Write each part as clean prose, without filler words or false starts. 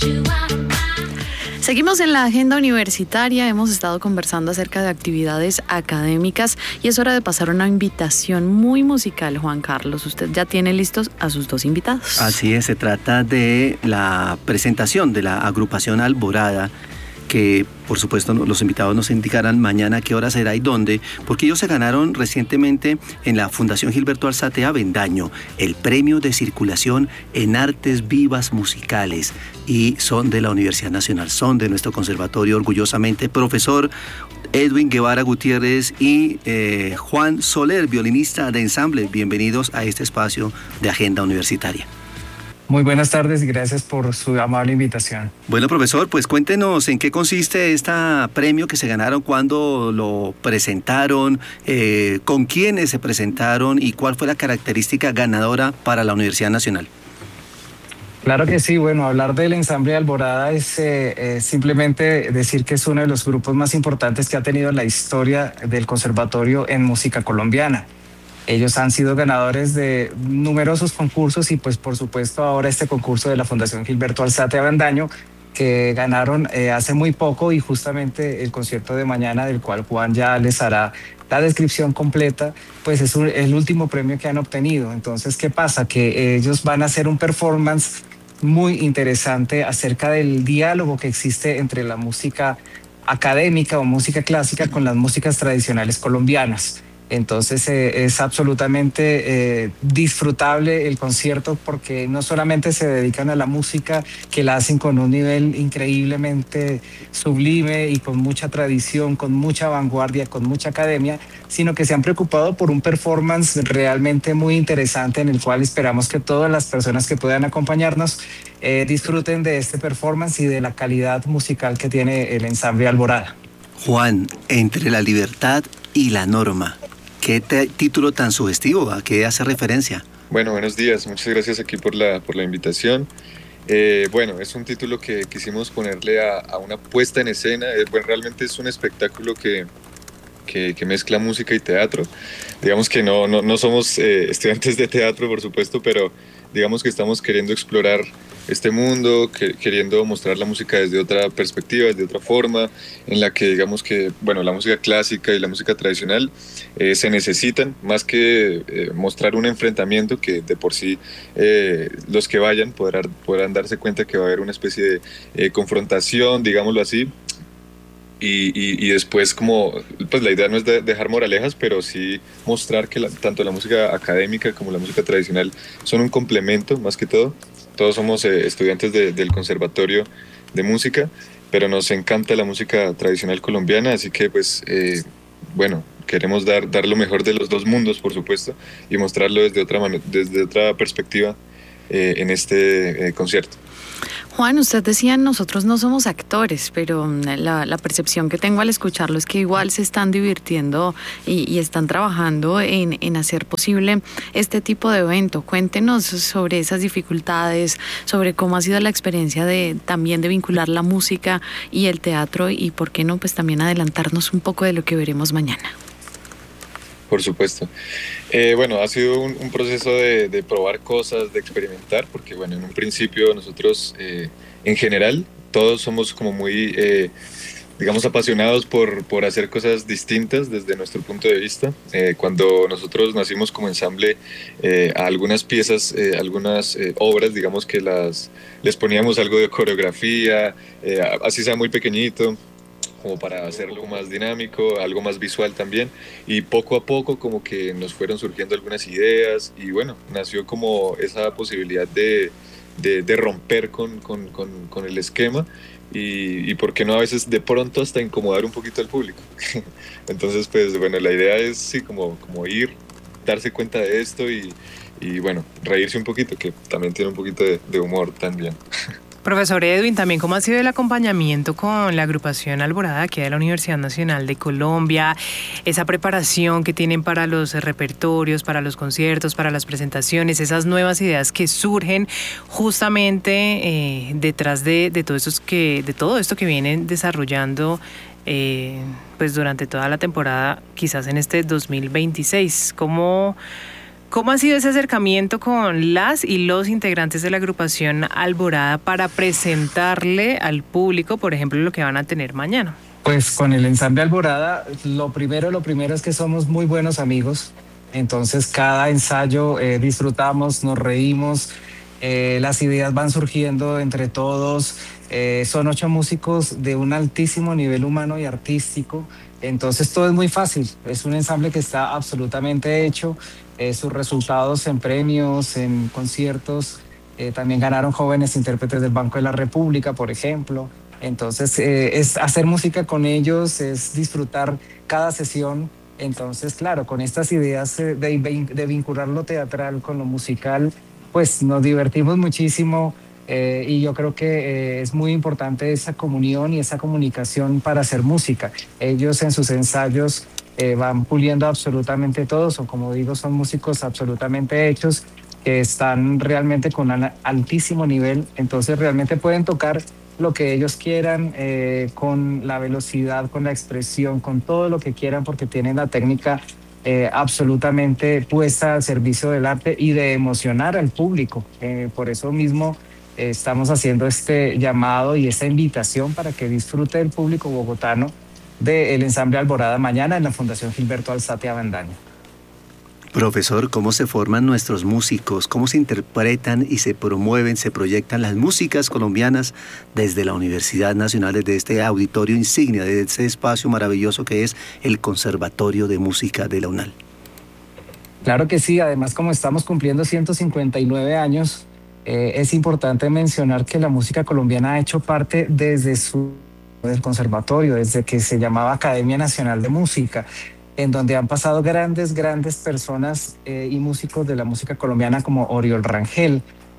Seguimos en la agenda universitaria, hemos estado conversando acerca de actividades académicas y es hora de pasar una invitación muy musical. Juan Carlos, usted ya tiene listos a sus dos invitados. Así es, se trata de la presentación de la agrupación Alborada, que por supuesto los invitados nos indicarán mañana a qué hora será y dónde, porque ellos se ganaron recientemente en la Fundación Gilberto Alzate Avendaño el premio de circulación en artes vivas musicales y son de la Universidad Nacional, son de nuestro conservatorio orgullosamente. Profesor Edwin Guevara Gutiérrez y Juan Soler, violinista de ensamble, bienvenidos a este espacio de Agenda Universitaria. Muy buenas tardes y gracias por su amable invitación. Bueno, profesor, pues cuéntenos en qué consiste este premio que se ganaron, cuándo lo presentaron, con quiénes se presentaron y cuál fue la característica ganadora para la Universidad Nacional. Claro que sí, bueno, hablar del ensamble Alborada es simplemente decir que es uno de los grupos más importantes que ha tenido la historia del conservatorio en música colombiana. Ellos han sido ganadores de numerosos concursos y pues por supuesto ahora este concurso de la Fundación Gilberto Alzate Avendaño que ganaron hace muy poco y justamente el concierto de mañana del cual Juan ya les hará la descripción completa, pues es el último premio que han obtenido. Entonces, ¿qué pasa? Que ellos van a hacer un performance muy interesante acerca del diálogo que existe entre la música académica o música clásica con las músicas tradicionales colombianas. Entonces es absolutamente disfrutable el concierto porque no solamente se dedican a la música, que la hacen con un nivel increíblemente sublime y con mucha tradición, con mucha vanguardia, con mucha academia, sino que se han preocupado por un performance realmente muy interesante en el cual esperamos que todas las personas que puedan acompañarnos disfruten de este performance y de la calidad musical que tiene el ensamble Alborada. Juan, entre la libertad y la norma, ¿qué título tan sugestivo? ¿A qué hace referencia? Bueno, buenos días. Muchas gracias aquí por la invitación. Bueno, es un título que quisimos ponerle a una puesta en escena. Bueno, realmente es un espectáculo que mezcla música y teatro. Digamos que no somos estudiantes de teatro, por supuesto, pero digamos que estamos queriendo explorar este mundo, queriendo mostrar la música desde otra perspectiva, desde otra forma, en la que digamos que, bueno, la música clásica y la música tradicional se necesitan, más que mostrar un enfrentamiento que de por sí los que vayan podrán darse cuenta que va a haber una especie de confrontación, digámoslo así. Y después como, pues la idea no es dejar moralejas, pero sí mostrar que tanto la música académica como la música tradicional son un complemento más que todo. Todos somos estudiantes del Conservatorio de Música, pero nos encanta la música tradicional colombiana, así que pues bueno, queremos dar lo mejor de los dos mundos, por supuesto, y mostrarlo desde otra perspectiva en este concierto. Juan, usted decía, nosotros no somos actores, pero la percepción que tengo al escucharlo es que igual se están divirtiendo y están trabajando en hacer posible este tipo de evento. Cuéntenos sobre esas dificultades, sobre cómo ha sido la experiencia también de vincular la música y el teatro y por qué no, pues también adelantarnos un poco de lo que veremos mañana. Por supuesto. Bueno, ha sido un proceso de probar cosas, de experimentar, porque bueno, en un principio nosotros en general todos somos como muy, digamos, apasionados por hacer cosas distintas desde nuestro punto de vista. Cuando nosotros nacimos como ensamble, a algunas piezas, algunas obras, digamos que les poníamos algo de coreografía, así sea muy pequeñito, como para hacerlo más dinámico, algo más visual también, y poco a poco como que nos fueron surgiendo algunas ideas y bueno, nació como esa posibilidad de romper con el esquema y por qué no a veces de pronto hasta incomodar un poquito al público. Entonces pues bueno, la idea es sí, como ir, darse cuenta de esto y bueno, reírse un poquito, que también tiene un poquito de humor también. Profesor Edwin, también cómo ha sido el acompañamiento con la agrupación Alborada aquí de la Universidad Nacional de Colombia, esa preparación que tienen para los repertorios, para los conciertos, para las presentaciones, esas nuevas ideas que surgen justamente detrás de todo esto que vienen desarrollando pues durante toda la temporada, quizás en este 2026. ¿Cómo ¿Cómo ha sido ese acercamiento con las y los integrantes de la agrupación Alborada para presentarle al público, por ejemplo, lo que van a tener mañana? Pues con el ensamble Alborada, lo primero es que somos muy buenos amigos. Entonces cada ensayo disfrutamos, nos reímos, las ideas van surgiendo entre todos. Son 8 músicos de un altísimo nivel humano y artístico. Entonces todo es muy fácil. Es un ensamble que está absolutamente hecho. Sus resultados en premios, en conciertos, también ganaron jóvenes intérpretes del Banco de la República, por ejemplo. Entonces, es hacer música con ellos, es disfrutar cada sesión. Entonces, claro, con estas ideas de vincular lo teatral con lo musical, pues nos divertimos muchísimo y yo creo que es muy importante esa comunión y esa comunicación para hacer música. Ellos en sus ensayos van puliendo absolutamente todo, son, como digo, son músicos absolutamente hechos, que están realmente con un altísimo nivel, entonces realmente pueden tocar lo que ellos quieran, con la velocidad, con la expresión, con todo lo que quieran, porque tienen la técnica absolutamente puesta al servicio del arte y de emocionar al público. Por eso mismo estamos haciendo este llamado y esta invitación para que disfrute el público bogotano del ensamble Alborada mañana en la Fundación Gilberto Alzate Avendaño. Profesor, ¿cómo se forman nuestros músicos? ¿Cómo se interpretan y se promueven, se proyectan las músicas colombianas desde la Universidad Nacional, desde este auditorio insignia, desde ese espacio maravilloso que es el Conservatorio de Música de la UNAL? Claro que sí, además como estamos cumpliendo 159 años, es importante mencionar que la música colombiana ha hecho parte del conservatorio, desde que se llamaba Academia Nacional de Música, en donde han pasado grandes personas y músicos de la música colombiana como Oriol Rangel,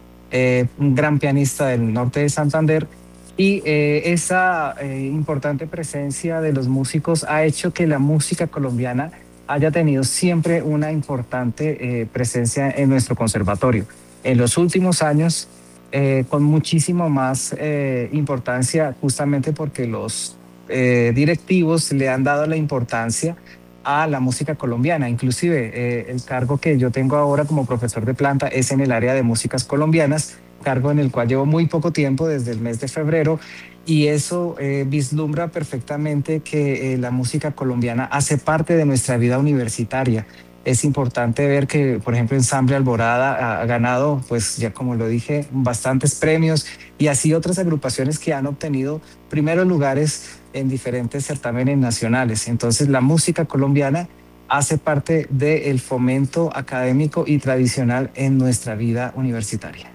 un gran pianista del norte de Santander, y esa importante presencia de los músicos ha hecho que la música colombiana haya tenido siempre una importante presencia en nuestro conservatorio. En los últimos años, con muchísimo más importancia, justamente porque los directivos le han dado la importancia a la música colombiana. Inclusive el cargo que yo tengo ahora como profesor de planta es en el área de músicas colombianas, cargo en el cual llevo muy poco tiempo, desde el mes de febrero, y eso vislumbra perfectamente que la música colombiana hace parte de nuestra vida universitaria. Es importante ver que, por ejemplo, Ensamble Alborada ha ganado, pues ya como lo dije, bastantes premios, y así otras agrupaciones que han obtenido primeros lugares en diferentes certámenes nacionales. Entonces, la música colombiana hace parte del fomento académico y tradicional en nuestra vida universitaria.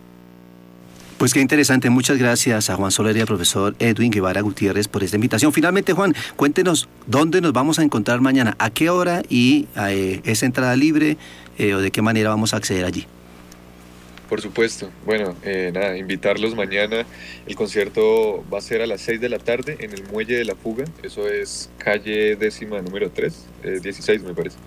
Pues qué interesante, muchas gracias a Juan Soler y al profesor Edwin Guevara Gutiérrez por esta invitación. Finalmente, Juan, cuéntenos dónde nos vamos a encontrar mañana, a qué hora y es entrada libre o de qué manera vamos a acceder allí. Por supuesto. Bueno, nada, invitarlos mañana. El concierto va a ser a las 6 de la tarde en el Muelle de la Fuga. Eso es calle 10ª número 3, 16 me parece.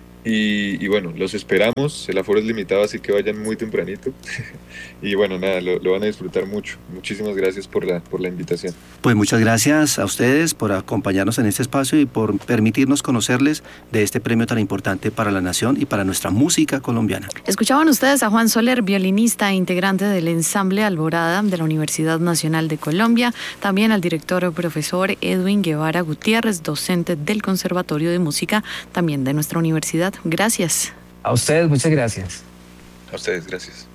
Y bueno, los esperamos. El aforo es limitado, así que vayan muy tempranito. Y bueno, nada, lo van a disfrutar mucho. Muchísimas gracias por la invitación. Pues muchas gracias a ustedes por acompañarnos en este espacio y por permitirnos conocerles de este premio tan importante para la nación y para nuestra música colombiana. Escuchaban ustedes a Juan Soler, violinista e integrante del Ensamble Alborada de la Universidad Nacional de Colombia, también al director o profesor Edwin Guevara Gutiérrez, docente del Conservatorio de Música, también de nuestra universidad. Gracias. A ustedes, muchas gracias. A ustedes, gracias.